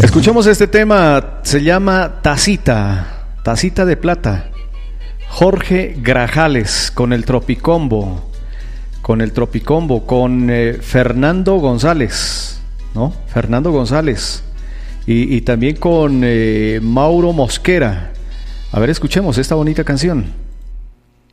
Escuchemos este tema, se llama Tacita, Tacita de Plata. Jorge Grajales con el Tropicombo, con Fernando González, ¿no? Fernando González y también con Mauro Mosquera. A ver, escuchemos esta bonita canción.